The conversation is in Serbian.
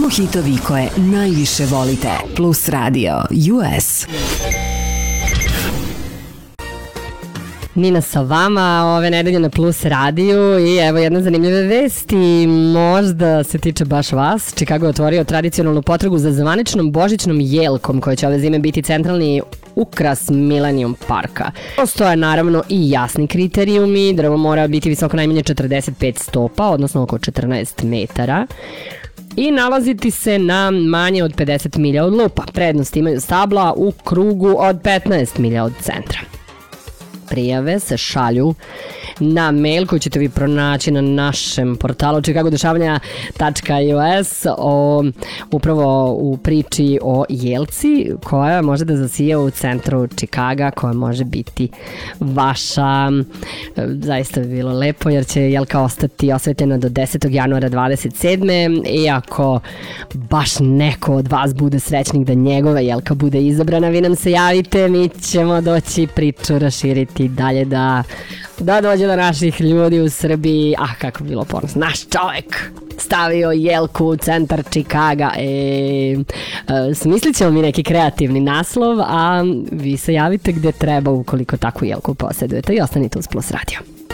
Samo hitovi koje najviše volite. Plus Radio US. Nina sa vama ove nedelje na Plus radiju i evo jedna zanimljiva vest i možda se tiče baš vas. Chicago je otvorio tradicionalnu potragu za zvaničnom božićnom jelkom koja će ove zime biti centralni ukras Millennium Parka. Postoje naravno i jasni kriterijumi, drvo mora biti visoko najmanje 45 stopa, odnosno oko 14 metara. I nalaziti se na manje od 50 milja od lupa. Prednost imaju stabla u krugu od 15 milja od centra. Prijave se šalju na mail koji ćete vi pronaći na našem portalu chicagodešavanja.us upravo u priči o jelci koja može da zasije u centru Chicaga, koja može biti vaša. Zaista bi bilo lepo jer će jelka ostati osvetljena do 10. januara 27. I ako baš neko od vas bude srećnik da njegova jelka bude izabrana, vi nam se javite, mi ćemo doći priču raširiti dalje da dođe do naših ljudi u Srbiji. Kako bi bilo ponosno, naš čovek stavio jelku u centar Chicaga. Smislit ćemo mi neki kreativni naslov, a vi se javite gde treba ukoliko takvu jelku posjedujete i ostanite uz Plus Radio.